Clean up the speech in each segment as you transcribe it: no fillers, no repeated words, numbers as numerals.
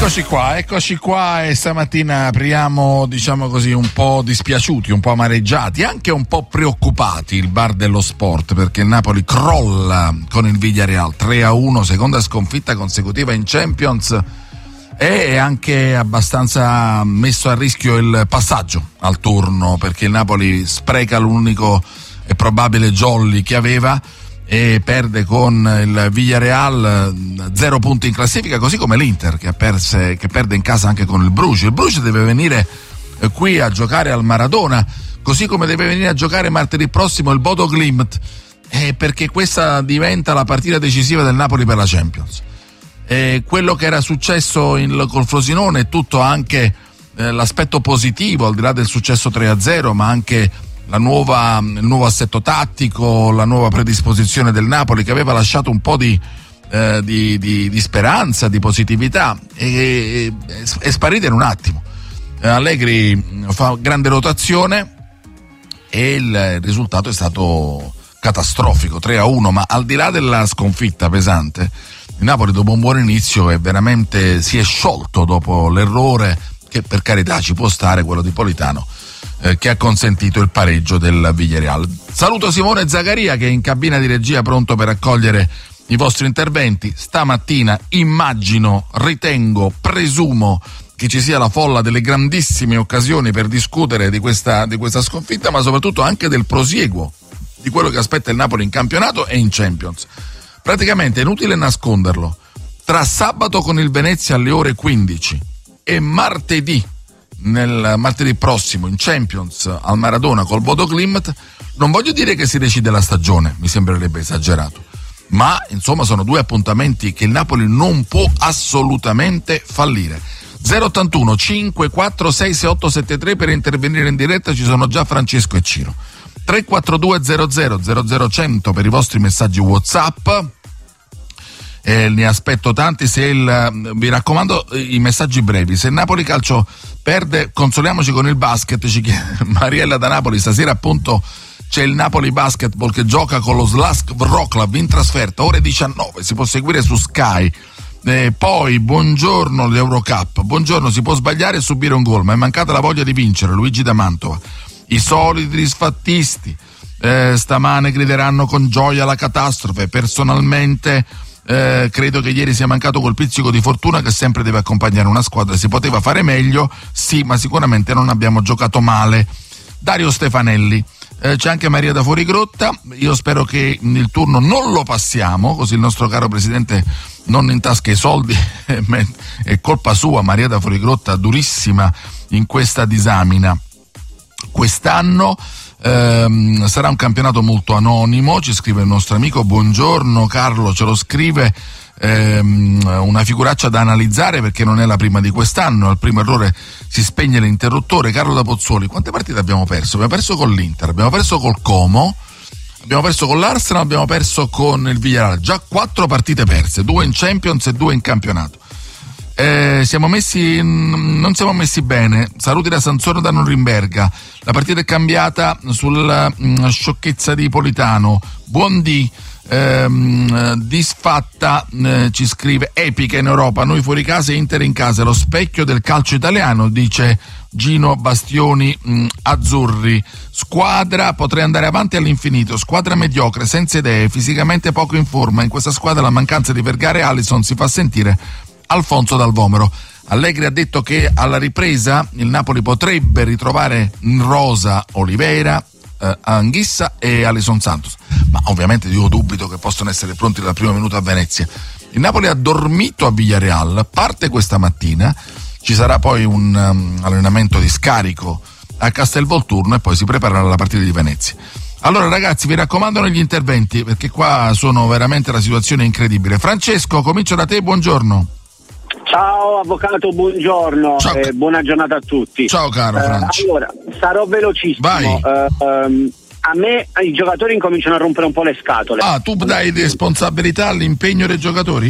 Eccoci qua e stamattina apriamo, diciamo così, un po' dispiaciuti, un po' amareggiati, anche un po' preoccupati il bar dello sport, perché il Napoli crolla con il Villarreal 3-1, seconda sconfitta consecutiva in Champions, e è anche abbastanza messo a rischio il passaggio al turno, perché il Napoli spreca l'unico e probabile jolly che aveva e perde con il Villarreal 0 punti in classifica, così come l'Inter che perde in casa anche con il Bruges. Il Bruges deve venire qui a giocare al Maradona, così come deve venire a giocare martedì prossimo il Bodo Glimt, perché questa diventa la partita decisiva del Napoli per la Champions. Quello che era successo col Frosinone è tutto anche l'aspetto positivo, al di là del successo 3-0, ma anche il nuovo assetto tattico, la nuova predisposizione del Napoli, che aveva lasciato un po' di speranza, di positività, è sparita in un attimo. Allegri fa grande rotazione e il risultato è stato catastrofico, 3-1, ma al di là della sconfitta pesante, il Napoli dopo un buon inizio veramente si è sciolto dopo l'errore, che per carità ci può stare, quello di Politano, che ha consentito il pareggio del Villarreal. Saluto Simone Zaccaria, che è in cabina di regia pronto per accogliere i vostri interventi. Stamattina ritengo, presumo che ci sia la folla delle grandissime occasioni per discutere di questa sconfitta, ma soprattutto anche del prosieguo di quello che aspetta il Napoli in campionato e in Champions. Praticamente è inutile nasconderlo, tra sabato con il Venezia alle ore 15 e martedì prossimo in Champions al Maradona col Bodo Glimt, non voglio dire che si decide la stagione, mi sembrerebbe esagerato, ma insomma sono due appuntamenti che il Napoli non può assolutamente fallire. 081 546 6873 per intervenire in diretta, ci sono già Francesco e Ciro. 342 00 100 per i vostri messaggi WhatsApp. Ne aspetto tanti. Vi raccomando i messaggi brevi. Se il Napoli Calcio perde, consoliamoci con il basket, ci chiede Mariella da Napoli. Stasera appunto c'è il Napoli Basketball che gioca con lo Slask Wroclaw in trasferta, ore 19, si può seguire su Sky. Poi buongiorno l'Eurocup, buongiorno, si può sbagliare e subire un gol, ma è mancata la voglia di vincere. Luigi da Mantova. I soliti disfattisti stamane grideranno con gioia la catastrofe. Personalmente credo che ieri sia mancato quel pizzico di fortuna che sempre deve accompagnare una squadra. Si poteva fare meglio, sì, ma sicuramente non abbiamo giocato male. Dario Stefanelli. C'è anche Maria da Fuorigrotta. Io spero che il turno non lo passiamo, così il nostro caro presidente non intasca i soldi. È colpa sua, Maria da Fuorigrotta, durissima in questa disamina. Quest'anno sarà un campionato molto anonimo, ci scrive il nostro amico. Buongiorno Carlo, ce lo scrive, una figuraccia da analizzare perché non è la prima di quest'anno. Al primo errore si spegne l'interruttore. Carlo da Pozzuoli, quante partite abbiamo perso? Abbiamo perso con l'Inter, abbiamo perso col Como, abbiamo perso con l'Arsenal, abbiamo perso con il Villarreal. Già 4 partite perse, 2 in Champions e 2 in campionato. Non siamo messi bene. Saluti da Sansone da Norimberga. La partita è cambiata sulla sciocchezza di Politano. Buondì, disfatta, ci scrive, epica in Europa, noi fuori casa e Inter in casa, lo specchio del calcio italiano, dice Gino Bastioni Azzurri. Squadra, potrei andare avanti all'infinito, squadra mediocre, senza idee, fisicamente poco in forma. In questa squadra la mancanza di Vergara e Alisson si fa sentire. Alfonso Dal Vomero. Allegri ha detto che alla ripresa il Napoli potrebbe ritrovare in rosa Oliveira, Anghissa e Alisson Santos, ma ovviamente io dubito che possano essere pronti dal primo minuto a Venezia. Il Napoli ha dormito a Villarreal, parte questa mattina, ci sarà poi un allenamento di scarico a Castelvolturno e poi si prepara alla partita di Venezia. Allora ragazzi, vi raccomando gli interventi, perché qua sono veramente la situazione incredibile. Francesco, comincio da te, buongiorno. Ciao avvocato, buongiorno, buona giornata a tutti. Ciao caro Francesco. Allora, sarò velocissimo. A me i giocatori incominciano a rompere un po' le scatole. Tu dai responsabilità all'impegno dei giocatori?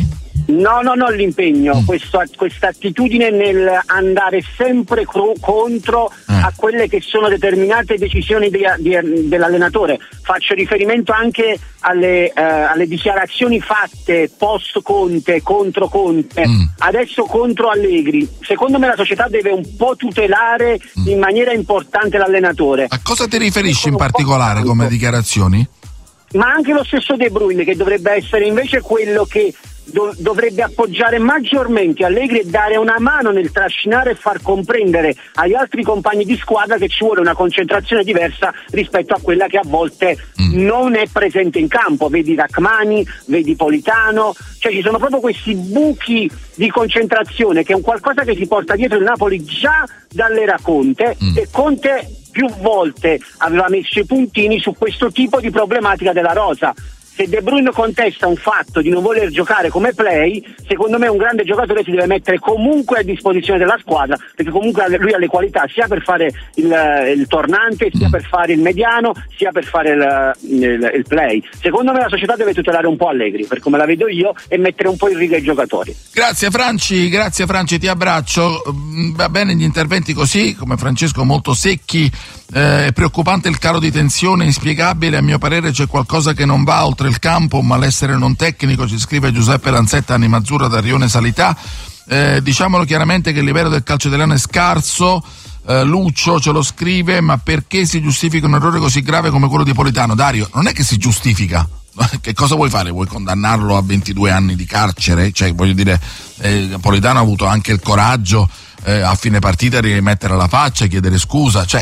No, l'impegno, questa attitudine nel andare sempre contro a quelle che sono determinate decisioni dell'allenatore. Faccio riferimento anche alle dichiarazioni fatte post Conte, contro Conte, adesso contro Allegri. Secondo me la società deve un po' tutelare in maniera importante l'allenatore. A cosa ti riferisci in particolare come dichiarazioni? Ma anche lo stesso De Bruyne, che dovrebbe essere invece quello che dovrebbe appoggiare maggiormente Allegri e dare una mano nel trascinare e far comprendere agli altri compagni di squadra che ci vuole una concentrazione diversa rispetto a quella che a volte non è presente in campo. Vedi Rachmani, vedi Politano, cioè ci sono proprio questi buchi di concentrazione che è un qualcosa che si porta dietro il Napoli già dall'era Conte, e Conte più volte aveva messo i puntini su questo tipo di problematica della rosa. Se De Bruyne contesta un fatto di non voler giocare come play, secondo me un grande giocatore si deve mettere comunque a disposizione della squadra, perché comunque lui ha le qualità sia per fare il tornante, sia per fare il mediano, sia per fare il play. Secondo me la società deve tutelare un po' Allegri, per come la vedo io, e mettere un po' in riga i giocatori. Grazie Franci, ti abbraccio. Va bene gli interventi così, come Francesco, molto secchi. È preoccupante il calo di tensione, inspiegabile, a mio parere c'è qualcosa che non va oltre il campo, un malessere non tecnico, ci scrive Giuseppe Lanzetta, Animazzurra da Rione Salità. Diciamolo chiaramente che il livello del calcio italiano è scarso. Lucio ce lo scrive, ma perché si giustifica un errore così grave come quello di Politano? Dario, non è che si giustifica. Che cosa vuoi fare? Vuoi condannarlo a 22 anni di carcere? Cioè, voglio dire, Politano ha avuto anche il coraggio a fine partita di rimettere la faccia, chiedere scusa, cioè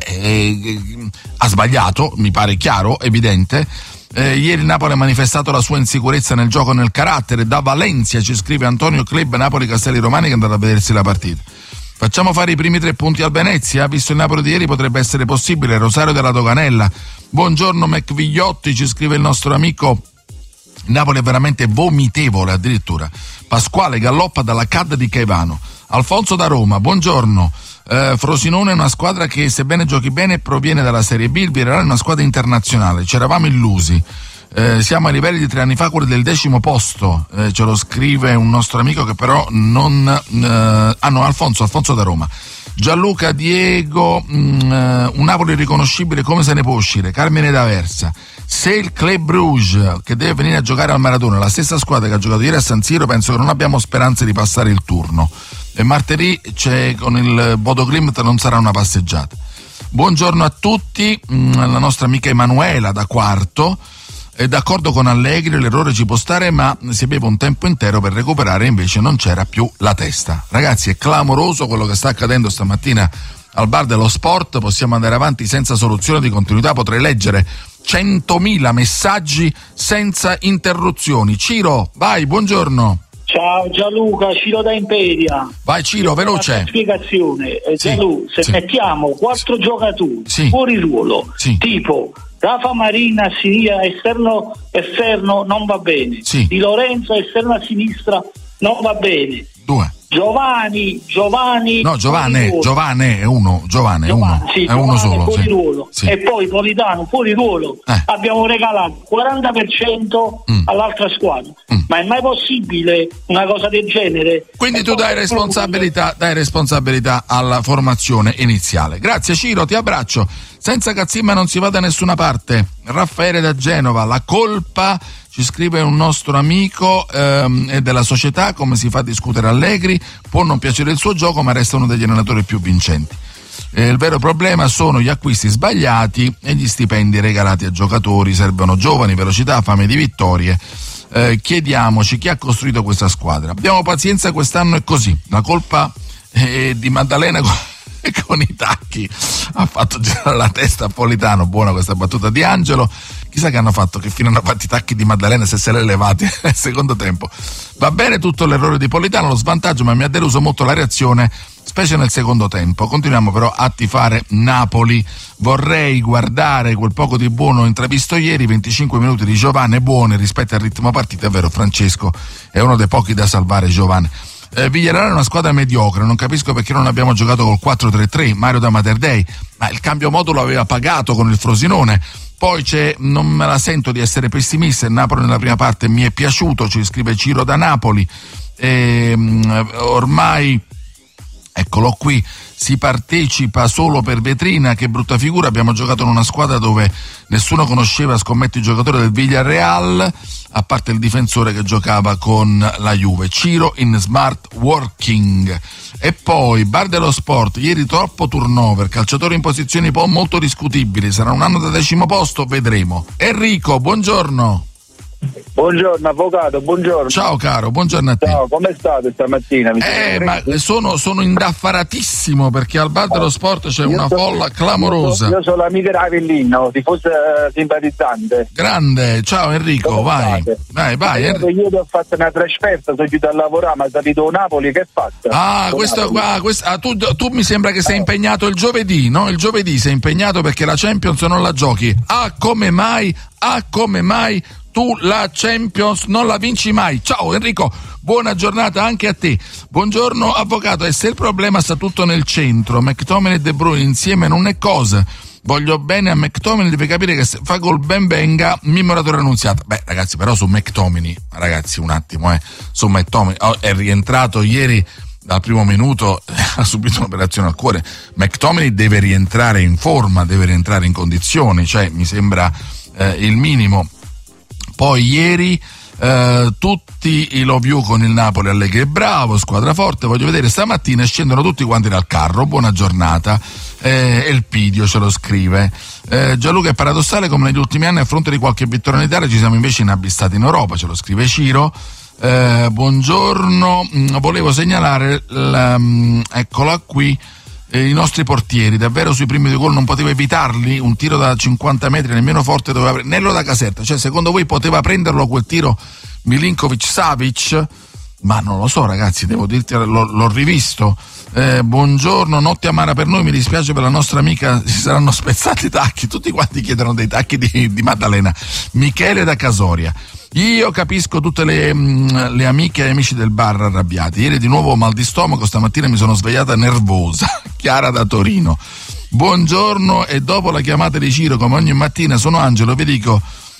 ha sbagliato, mi pare chiaro, evidente. Ieri il Napoli ha manifestato la sua insicurezza nel gioco e nel carattere. Da Valencia ci scrive Antonio Club Napoli Castelli Romani, che è andato a vedersi la partita. Facciamo fare i primi 3 punti al Venezia, visto il Napoli di ieri potrebbe essere possibile. Rosario della Doganella, buongiorno McVigliotti, ci scrive il nostro amico. Napoli è veramente vomitevole addirittura. Pasquale Galloppa dalla CAD di Caivano. Alfonso da Roma, buongiorno. Frosinone è una squadra che, sebbene giochi bene, proviene dalla Serie B. Il Villarreal è una squadra internazionale, ci eravamo illusi. Siamo ai livelli di 3 anni fa, quelli del 10° posto, ce lo scrive un nostro amico che però non... Alfonso da Roma. Gianluca Diego, un Napoli riconoscibile, come se ne può uscire? Carmine D'Aversa. Se il Club Bruges, che deve venire a giocare al Maradona, è la stessa squadra che ha giocato ieri a San Siro, penso che non abbiamo speranze di passare il turno. E martedì con il Bodo Glimt non sarà una passeggiata. Buongiorno a tutti, la nostra amica Emanuela da Quarto. È d'accordo con Allegri, l'errore ci può stare, ma si aveva un tempo intero per recuperare, invece non c'era più la testa. Ragazzi, è clamoroso quello che sta accadendo stamattina al bar dello sport. Possiamo andare avanti senza soluzione di continuità, potrei leggere 100.000 messaggi senza interruzioni. Ciro, vai, buongiorno. Ciao Gianluca, Ciro da Imperia. Vai Ciro, veloce. Spiegazione. Sì, Gianluca, se mettiamo 4 giocatori fuori ruolo, tipo Rafa Marina a sinistra, esterno non va bene. Di Lorenzo esterno a sinistra non va bene. 2. Giovanni no, Giovanni è uno, sì, è uno solo, fuori ruolo. Sì. E poi Politano fuori ruolo. Abbiamo regalato 40% all'altra squadra. Ma è mai possibile una cosa del genere? Quindi tu dai responsabilità alla formazione iniziale. Grazie Ciro, ti abbraccio. Senza Cazzimma non si va da nessuna parte. Raffaele da Genova, la colpa, ci scrive un nostro amico, è della società, come si fa a discutere Allegri, può non piacere il suo gioco ma resta uno degli allenatori più vincenti. Il vero problema sono gli acquisti sbagliati e gli stipendi regalati a giocatori, servono giovani, velocità, fame di vittorie. Chiediamoci chi ha costruito questa squadra. Abbiamo pazienza, quest'anno è così, la colpa è di Maddalena con i tacchi, ha fatto girare la testa a Politano. Buona questa battuta di Angelo. Chissà che hanno fatto, che fine hanno fatto i tacchi di Maddalena, se l'è levati nel secondo tempo. Va bene tutto l'errore di Politano, lo svantaggio, ma mi ha deluso molto la reazione, specie nel secondo tempo. Continuiamo però a tifare Napoli. Vorrei guardare quel poco di buono intravisto ieri, 25 minuti di Giovanni buoni rispetto al ritmo partita, è vero, Francesco è uno dei pochi da salvare, Giovanni. Villarreal è una squadra mediocre, non capisco perché non abbiamo giocato col 4-3-3, Mario da Materdei, ma il cambio modulo aveva pagato con il Frosinone. Poi non me la sento di essere pessimista, il Napoli nella prima parte mi è piaciuto, ci scrive Ciro da Napoli, ormai eccolo qui, si partecipa solo per vetrina, che brutta figura, abbiamo giocato in una squadra dove nessuno conosceva, scommetto, i giocatori del Villarreal, a parte il difensore che giocava con la Juve. Ciro in smart working. E poi Bar dello Sport, ieri troppo turnover, calciatori in posizioni molto discutibili, sarà un anno da 10° posto, vedremo. Enrico, buongiorno. Buongiorno avvocato, buongiorno. Ciao caro, buongiorno a te. Ciao, come state stamattina? Ma sono indaffaratissimo perché al Bar dello Sport c'è una folla clamorosa. Io sono l'amico Ravellino, tifoso simpatizzante. Grande, ciao Enrico, vai. Enrico. Io ho fatto una trasferta, sono giunto a lavorare, ma salito Napoli, che fatto? Tu mi sembra che sei impegnato il giovedì, no? Il giovedì sei impegnato perché la Champions non la giochi. Come mai tu la Champions non la vinci mai? Ciao Enrico, buona giornata anche a te. Buongiorno avvocato, e se il problema sta tutto nel centro, McTominay e De Bruyne insieme non è cosa. Voglio bene a McTominay, deve capire che se fa gol ben venga, mimoratore annunziata. Beh ragazzi, però su McTominay, ragazzi un attimo, su McTominay, è rientrato ieri dal primo minuto, ha subito un'operazione al cuore. McTominay deve rientrare in forma, deve rientrare in condizioni, cioè mi sembra il minimo. Poi ieri tutti i love you con il Napoli, Allegri è bravo, squadra forte, voglio vedere stamattina scendono tutti quanti dal carro, buona giornata, Elpidio ce lo scrive. Gianluca, è paradossale come negli ultimi anni a fronte di qualche vittoria in Italia ci siamo invece inabissati in Europa, ce lo scrive Ciro. Buongiorno, volevo segnalare eccola qui, i nostri portieri, davvero sui primi 2 gol non poteva evitarli, un tiro da 50 metri nemmeno forte doveva Nello da Caserta, cioè secondo voi poteva prenderlo quel tiro Milinkovic-Savic? Ma non lo so ragazzi, devo dirti, l'ho rivisto. Buongiorno, notte amara per noi, mi dispiace per la nostra amica, si saranno spezzati i tacchi, tutti quanti chiedono dei tacchi di Maddalena. Michele da Casoria. Io capisco tutte le amiche e amici del bar arrabbiati. Ieri di nuovo mal di stomaco, stamattina mi sono svegliata nervosa. Chiara da Torino. Buongiorno, e dopo la chiamata di Ciro, come ogni mattina, sono Angelo, vi dico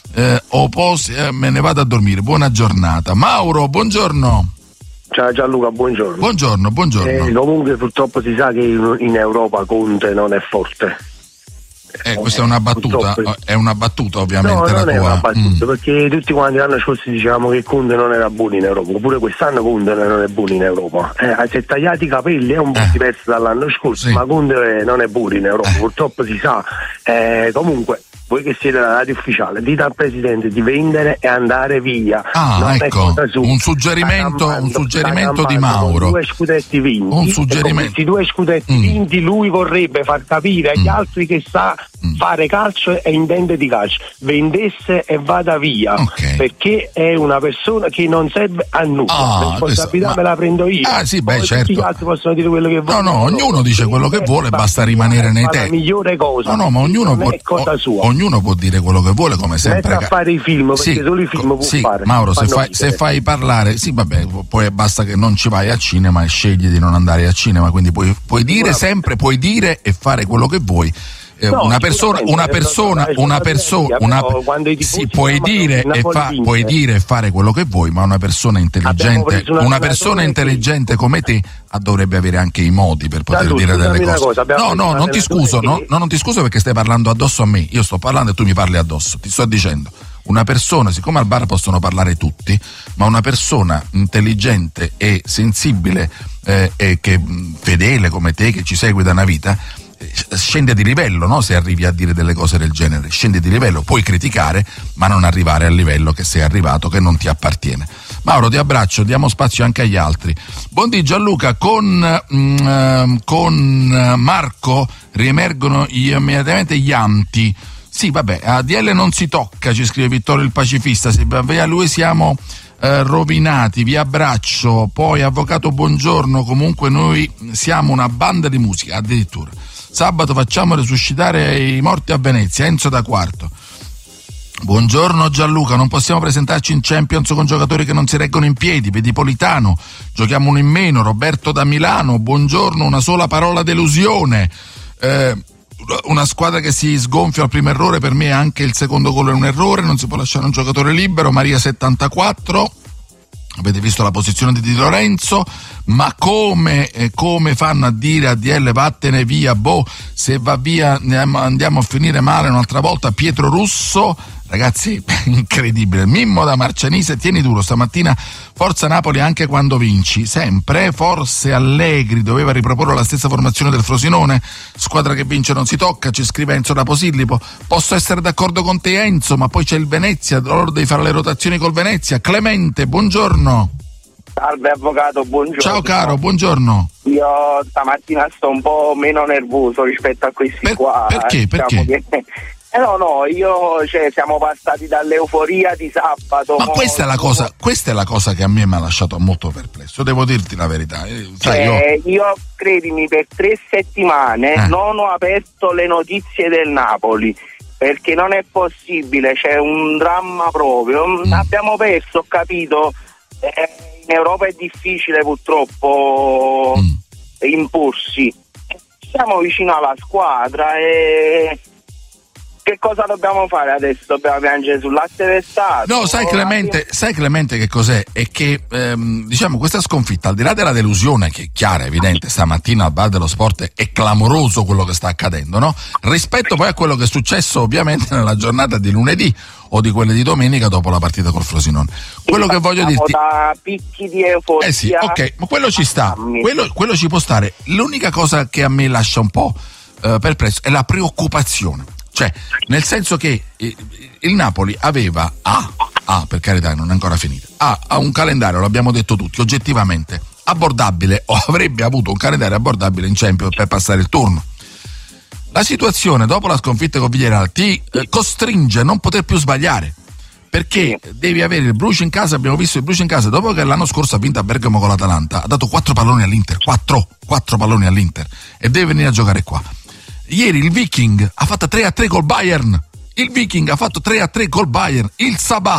me ne vado a dormire. Buona giornata. Mauro, buongiorno. Ciao Gianluca, buongiorno. Buongiorno. Comunque purtroppo si sa che in Europa Conte non è forte. Questa è una battuta ovviamente. No, la non tua. È una battuta, perché tutti quanti l'anno scorso dicevamo che Conte non era buono in Europa, oppure quest'anno Conte non è buono in Europa. Si è tagliati i capelli, è un po' diverso dall'anno scorso, sì. Ma Conte non è buono in Europa, purtroppo si sa. Comunque, voi che siete la radio ufficiale, dite al presidente di vendere e andare via. Ecco, un suggerimento di Mauro. 2 scudetti vinti. Un suggerimento. Questi 2 scudetti vinti lui vorrebbe far capire agli altri che sa fare calcio e intende di calcio. Vendesse e vada via, perché è una persona che non serve a nulla. La responsabilità me la prendo io. Sì, certo. Tutti gli altri possono dire quello che vogliono. No, ognuno dice quello che vuole, basta rimanere nei tempi. La migliore cosa. Ma ognuno può dire quello che vuole, come sempre. Metta a fare i film, perché solo i film può fare. Mauro, se fai parlare, poi basta che non ci vai a cinema e scegli di non andare a cinema, quindi puoi dire sempre, puoi dire e fare quello che vuoi. Puoi dire e fare quello che vuoi, ma una persona intelligente come te dovrebbe avere anche i modi per poter dire delle cose. Non ti scuso, non ti scuso perché stai parlando addosso a me. Io sto parlando e tu mi parli addosso. Ti sto dicendo, una persona, siccome al bar possono parlare tutti, ma una persona intelligente e sensibile e che fedele come te, che ci segui da una vita, scende di livello, no? Se arrivi a dire delle cose del genere, scende di livello, puoi criticare ma non arrivare al livello che sei arrivato, che non ti appartiene. Mauro, ti abbraccio, diamo spazio anche agli altri. Buondì Gianluca, con Marco riemergono immediatamente gli anti. Sì, vabbè, a DL non si tocca, ci scrive Vittorio il pacifista, se va via lui siamo rovinati, vi abbraccio. Poi avvocato buongiorno, comunque noi siamo una banda di musica, addirittura. Sabato facciamo risuscitare i morti a Venezia, Enzo da Quarto. Buongiorno Gianluca, non possiamo presentarci in Champions con giocatori che non si reggono in piedi, vedi Politano, giochiamo uno in meno. Roberto da Milano, buongiorno, una sola parola delusione. una squadra che si sgonfia al primo errore, per me anche il secondo gol è un errore, non si può lasciare un giocatore libero. Maria 74, avete visto la posizione di Di Lorenzo, ma come fanno a dire a DL vattene via, se va via andiamo a finire male un'altra volta. Pietro Russo, ragazzi, incredibile. Mimmo da Marcianise, tieni duro stamattina, forza Napoli anche quando vinci, sempre. Forse Allegri doveva riproporre la stessa formazione del Frosinone, squadra che vince non si tocca, ci scrive Enzo da Posillipo. Posso essere d'accordo con te Enzo, ma poi c'è il Venezia, loro devi fare le rotazioni col Venezia. Clemente, buongiorno. Salve avvocato, buongiorno. Ciao caro, buongiorno. Io stamattina sto un po' meno nervoso rispetto a questi qua. Perché? Diciamo Perché? Siamo passati dall'euforia di sabato. Ma questa è la cosa che a me mi ha lasciato molto perplesso, devo dirti la verità. Io credimi, per 3 settimane non ho aperto le notizie del Napoli, perché non è possibile, c'è un dramma proprio. Abbiamo perso, ho capito, in Europa è difficile purtroppo imporsi. Siamo vicino alla squadra e che cosa dobbiamo fare adesso? Dobbiamo piangere sul latte versato? No, sai Clemente che cos'è? È che diciamo questa sconfitta, al di là della delusione che è chiara, evidente, stamattina al Bar dello Sport è clamoroso quello che sta accadendo, no? Rispetto poi a quello che è successo ovviamente nella giornata di lunedì o di quelle di domenica dopo la partita col Frosinone. Quello che voglio dirti, da picchi di euforia. sì, ok, ma quello ci sta, quello ci può stare. L'unica cosa che a me lascia un po' perplesso è la preoccupazione. Cioè, nel senso che il Napoli aveva, per carità non è ancora finita, ha un calendario, l'abbiamo detto tutti, oggettivamente abbordabile, o avrebbe avuto un calendario abbordabile in Champions per passare il turno. La situazione dopo la sconfitta con Villarreal ti costringe a non poter più sbagliare, perché devi avere il Bruce in casa. Abbiamo visto il Bruce in casa dopo che l'anno scorso ha vinto a Bergamo con l'Atalanta, ha dato 4 palloni all'Inter, 4 palloni all'Inter, e deve venire a giocare qua. Ieri il Viking ha fatto 3-3 col Bayern. Il Viking ha fatto 3-3 col Bayern. Il Sabah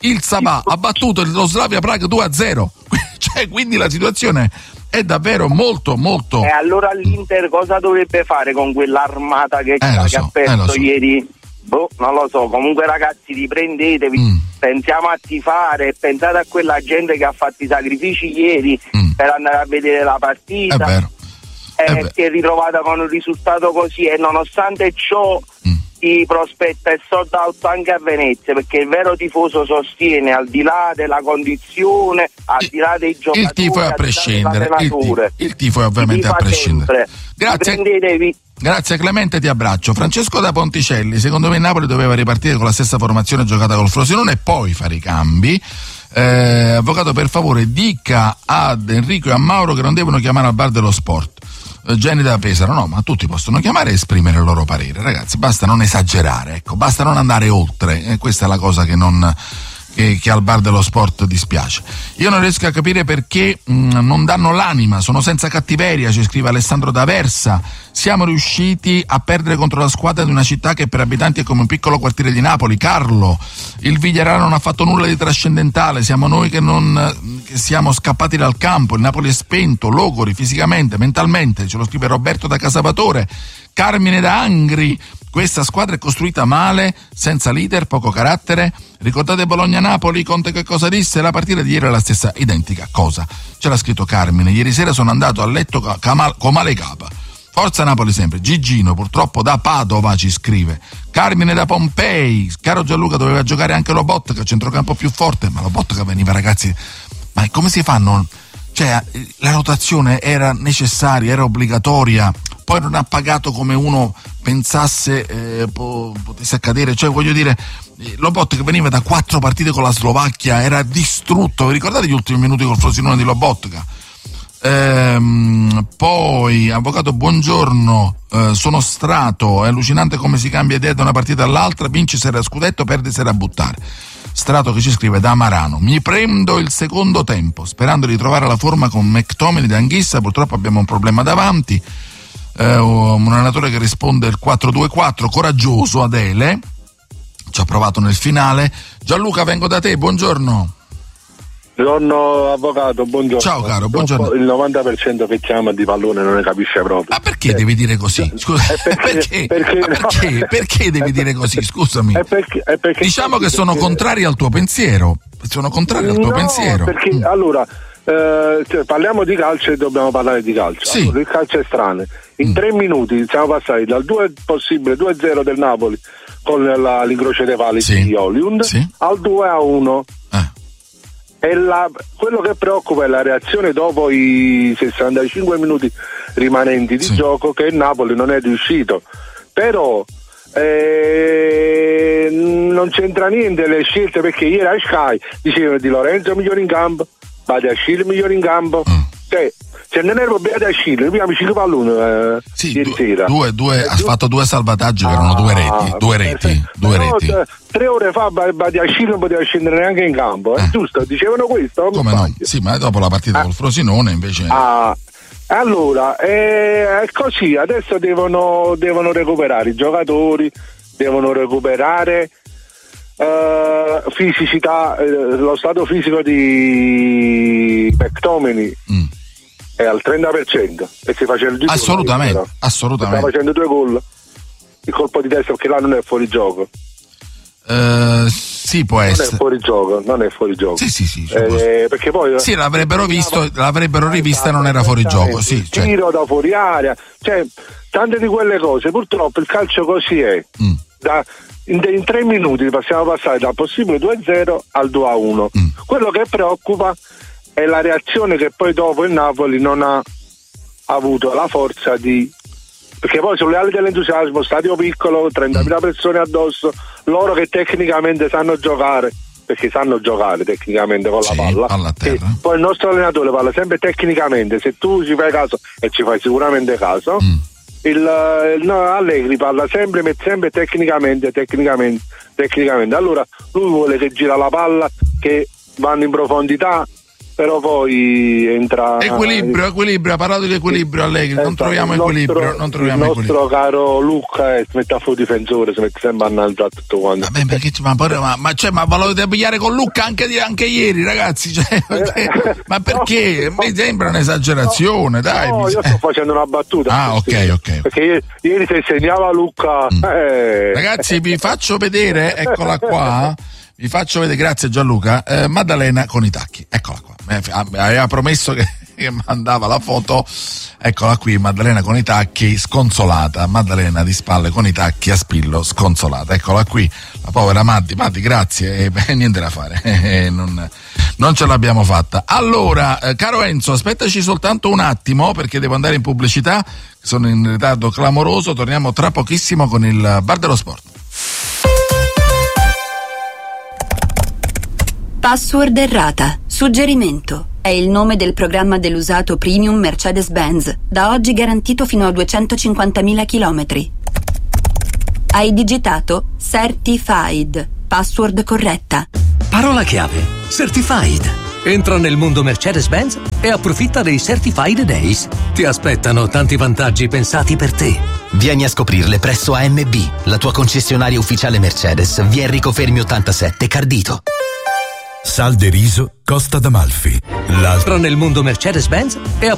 ha battuto lo Slavia Praga 2-0. Cioè, quindi la situazione è davvero molto molto. E allora l'Inter cosa dovrebbe fare con quell'armata che ha perso ieri? Non lo so. Comunque ragazzi, riprendetevi, pensiamo a tifare, pensate a quella gente che ha fatto i sacrifici ieri per andare a vedere la partita. È vero. Si è ritrovata con un risultato così, e nonostante ciò si prospetta il sold out anche a Venezia, perché il vero tifoso sostiene, al di là della condizione, al di là dei giocatori, il tifo è a prescindere, il tifo è ovviamente a prescindere. Grazie Clemente, ti abbraccio. Francesco da Ponticelli, secondo me Napoli doveva ripartire con la stessa formazione giocata col Frosinone e poi fare i cambi. Avvocato, per favore dica ad Enrico e a Mauro che non devono chiamare al Bar dello Sport. Jenny da Pesaro, no, ma tutti possono chiamare e esprimere il loro parere, ragazzi, basta non esagerare, ecco, basta non andare oltre, questa è la cosa che al Bar dello Sport dispiace. Io non riesco a capire perché non danno l'anima, sono senza cattiveria, ci scrive Alessandro D'Aversa. Siamo riusciti a perdere contro la squadra di una città che per abitanti è come un piccolo quartiere di Napoli. Carlo, il Villarreal non ha fatto nulla di trascendentale, siamo noi che siamo scappati dal campo, il Napoli è spento, logori fisicamente, mentalmente, ce lo scrive Roberto da Casavatore. Carmine da Angri, questa squadra è costruita male, senza leader, poco carattere. Ricordate Bologna-Napoli? Conte che cosa disse? La partita di ieri è la stessa identica cosa. Ce l'ha scritto Carmine. Ieri sera sono andato a letto con male capa. Forza Napoli sempre. Gigino, purtroppo da Padova, ci scrive. Carmine da Pompei. Caro Gianluca, doveva giocare anche Lobotka, centrocampo più forte, ma Lobotka veniva, ragazzi. Ma come si fanno? Cioè, la rotazione era necessaria, era obbligatoria. Poi non ha pagato come uno pensasse potesse accadere, cioè voglio dire, Lobotka veniva da 4 partite con la Slovacchia, era distrutto. Vi ricordate gli ultimi minuti col Frosinone di Lobotka? Poi avvocato, buongiorno, sono Strato, è allucinante come si cambia idea da una partita all'altra, vinci se era scudetto, perdi se era buttare. Strato che ci scrive da Amarano: mi prendo il secondo tempo sperando di trovare la forma con McTominay ed Anghissa, purtroppo abbiamo un problema davanti. Un allenatore che risponde il 4-2-4, coraggioso. Adele ci ha provato nel finale. Gianluca, vengo da te, buongiorno. Buongiorno avvocato, buongiorno. Ciao caro, buongiorno. Il 90% che chiama di pallone non ne capisce proprio. Ma perché devi dire così? Scusa, perché devi dire così? Scusami. Perché diciamo che sono contrari al tuo pensiero. Sono contrari al tuo pensiero. Perché allora parliamo di calcio e dobbiamo parlare di calcio. Sì. Allora, il calcio è strano. In 3 minuti siamo passati dal 2-0 del Napoli con l'incrocio dei pali di Hollywood al 2-1. E quello che preoccupa è la reazione dopo i 65 minuti rimanenti di gioco, che il Napoli non è riuscito. Però non c'entra niente le scelte, perché ieri a Sky dicevano Di Lorenzo migliore in campo, Badiashile migliore in campo. Cioè non è il problema di Ascille, noi abbiamo 5 palloni ieri sera. Ha fatto 2 salvataggi che erano 2 reti. 3 ore fa Badiashile non poteva scendere neanche in campo, giusto? Dicevano questo? Come no? Sì, ma dopo la partita col Frosinone invece. Allora, è così, adesso devono recuperare i giocatori, devono recuperare fisicità, lo stato fisico di McTominay è al 30% e si faceva il giro. Assolutamente. Sta facendo 2 gol. Il colpo di testa, perché là non è fuori gioco. Sì, può essere. Non è fuori gioco. Sì. Perché poi sì, l'avrebbero rivista e non era fuori gioco. Sì, tiro da fuori area, cioè tante di quelle cose. Purtroppo il calcio così è. In 3 minuti siamo passati dal possibile 2-0 al 2-1. Quello che preoccupa è la reazione che poi dopo il Napoli non ha avuto la forza di, perché poi sulle ali dell'entusiasmo, stadio piccolo, 30.000 persone addosso, loro che tecnicamente sanno giocare, perché sanno giocare tecnicamente con la palla, poi il nostro allenatore parla sempre tecnicamente, se tu ci fai caso, e ci fai sicuramente caso, Allegri parla sempre tecnicamente, allora lui vuole che gira la palla, che vanno in profondità, però poi entra equilibrio, ha parlato di equilibrio Allegri, non troviamo equilibrio. Il nostro caro Luca si mette a fuori difensore, si mette sempre a annalzare tutto quanto. Vabbè, perché ma volete pigliare con Luca anche ieri, ragazzi, ma perché? Mi sembra un'esagerazione, dai. No, io sto facendo una battuta. Ok. Perché ieri si insegnava Luca. Ragazzi, vi faccio vedere, eccola qua. Vi faccio vedere, grazie Gianluca, Maddalena con i tacchi, eccola qua, aveva promesso che mandava la foto, eccola qui, Maddalena con i tacchi, sconsolata, Maddalena di spalle con i tacchi a spillo, sconsolata, eccola qui, la povera Maddi, grazie, niente da fare, non ce l'abbiamo fatta. Allora, caro Enzo, aspettaci soltanto un attimo, perché devo andare in pubblicità, sono in ritardo clamoroso, torniamo tra pochissimo con il Bar dello Sport. Password errata. Suggerimento. È il nome del programma dell'usato premium Mercedes-Benz, da oggi garantito fino a 250.000 chilometri. Hai digitato Certified. Password corretta. Parola chiave. Certified. Entra nel mondo Mercedes-Benz e approfitta dei Certified Days. Ti aspettano tanti vantaggi pensati per te. Vieni a scoprirle presso AMB, la tua concessionaria ufficiale Mercedes, via Enrico Fermi 87 Cardito. Sal de riso, Costa d'Amalfi. Entra nel mondo Mercedes-Benz e